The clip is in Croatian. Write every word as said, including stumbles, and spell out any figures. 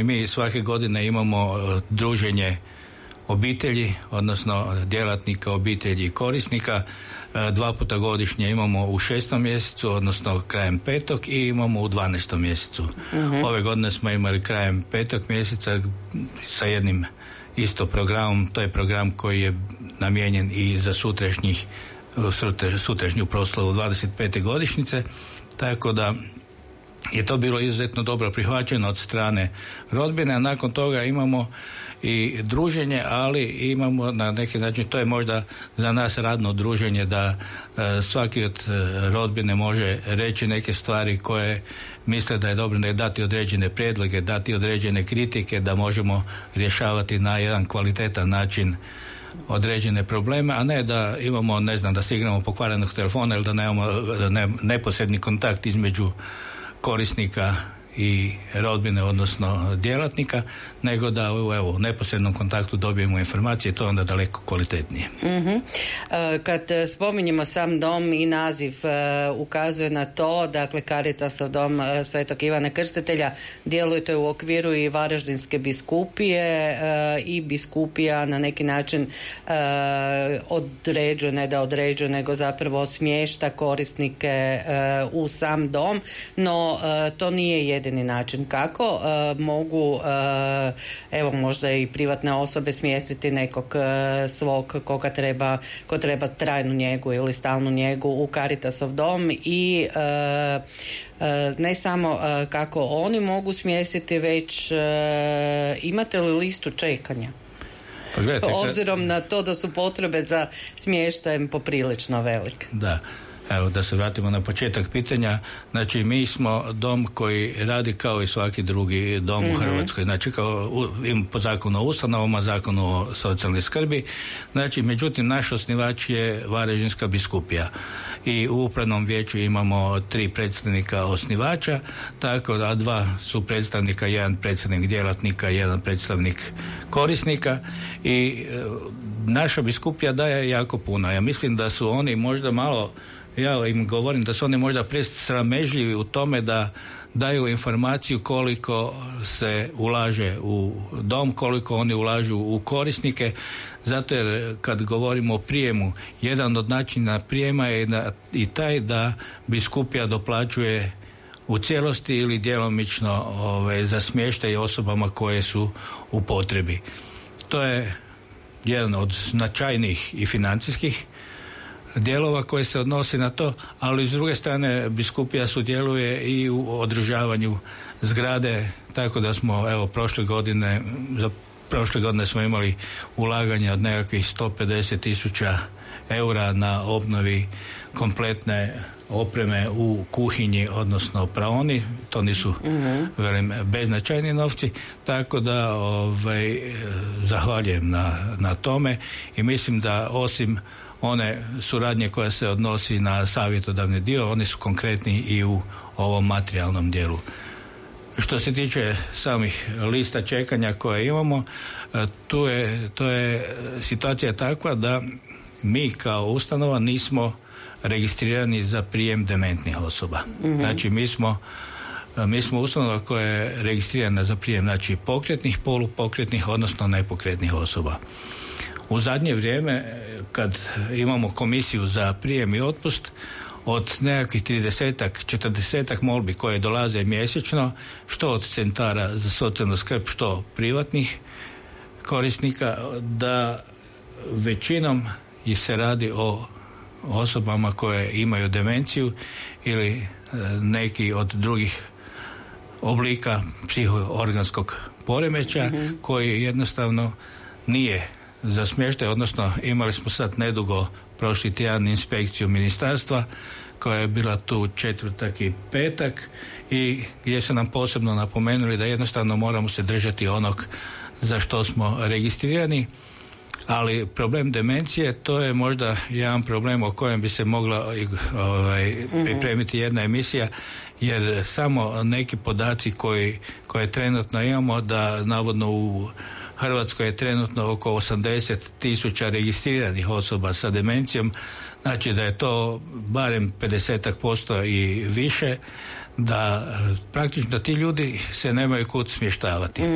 mi svake godine imamo druženje obitelji, odnosno djelatnika obitelji i korisnika. Dva puta godišnje imamo u šestom mjesecu, odnosno krajem petog, i imamo u dvanaestom mjesecu. Uh-huh. Ove godine smo imali krajem petog mjeseca sa jednim isto programom. To je program koji je namijenjen i za sutrašnjih sutrašnju proslavu dvadeset pete godišnjice, tako da je to bilo izuzetno dobro prihvaćeno od strane rodbine, a nakon toga imamo i druženje, ali imamo na neki način, to je možda za nas radno druženje, da e, svaki od e, rodbine može reći neke stvari koje misle da je dobro, da je dati određene prijedloge, dati određene kritike, da možemo rješavati na jedan kvalitetan način određene probleme, a ne da imamo, ne znam, da se igramo pokvarenog telefona ili da nemamo ne, neposredni kontakt između korisnika i rodbine, odnosno djelatnika, nego da evo, u neposrednom kontaktu dobijemo informacije, to je onda daleko kvalitetnije. Uh-huh. Kad spominjemo sam dom i naziv ukazuje na to, dakle Caritasov dom Svetog Ivana Krstitelja, djelujete u okviru i Varaždinske biskupije i biskupija na neki način određuje, ne da određuje, nego zapravo smješta korisnike u sam dom, no to nije jedini način kako uh, mogu uh, evo možda i privatne osobe smjestiti nekog uh, svog koga treba, ko treba trajnu njegu ili stalnu njegu u Caritasov dom i uh, uh, ne samo uh, kako oni mogu smjestiti, već uh, imate li listu čekanja? Pa gledajte, obzirom na to da su potrebe za smještajem poprilično velike. Da. Evo, da se vratimo na početak pitanja. Znači, mi smo dom koji radi kao i svaki drugi dom mm-hmm. u Hrvatskoj. Znači, kao po zakonu o ustanovama, zakonu o socijalnoj skrbi. Znači, međutim, naš osnivač je Varaždinska biskupija. I u upravnom vijeću imamo tri predstavnika osnivača, tako da dva su predstavnika, jedan predstavnik djelatnika, jedan predstavnik korisnika, i e, naša biskupija daje jako puno. Ja mislim da su oni možda malo, ja im govorim da su oni možda presramežljivi u tome da daju informaciju koliko se ulaže u dom, koliko oni ulažu u korisnike, zato jer kad govorimo o prijemu, jedan od načina prijema je da, i taj da biskupija doplaćuje u cijelosti ili djelomično ove, za smještaj osobama koje su u potrebi. To je jedan od značajnijih i financijskih dijelova koje se odnosi na to, ali s druge strane biskupija sudjeluje i u održavanju zgrade, tako da smo evo prošle godine, za prošle godine smo imali ulaganje od nekakvih sto pedeset tisuća eura na obnovi kompletne opreme u kuhinji, odnosno praoni. To nisu mm-hmm. velim beznačajni novci, tako da ovaj, zahvaljujem na, na tome i mislim da osim one suradnje koja se odnosi na savjetodavni dio, oni su konkretni i u ovom materijalnom dijelu. Što se tiče samih lista čekanja koje imamo, tu je, to je situacija takva da mi kao ustanova nismo registrirani za prijem dementnih osoba. Mm-hmm. Znači mi smo, mi smo ustanova koja je registrirana za prijem, znači pokretnih, polupokretnih, odnosno nepokretnih osoba. U zadnje vrijeme, kad imamo komisiju za prijem i otpust, od nekakvih tridesetak, četrdesetak molbi koje dolaze mjesečno, što od centara za socijalnu skrb, što privatnih korisnika, da većinom se radi o osobama koje imaju demenciju ili neki od drugih oblika psihoorganskog poremećaja, mm-hmm. koji jednostavno nije za smještaj, odnosno imali smo sad nedugo prošli tjedan inspekciju ministarstva koja je bila tu četvrtak i petak i gdje su nam posebno napomenuli da jednostavno moramo se držati onog za što smo registrirani, ali problem demencije, to je možda jedan problem o kojem bi se mogla ovaj, pripremiti jedna emisija, jer samo neki podaci koji, koje trenutno imamo, da navodno u Hrvatskoj je trenutno oko osamdeset tisuća registriranih osoba sa demencijom, znači da je to barem pedeset posto i više, da praktično ti ljudi se nemaju kud smještavati.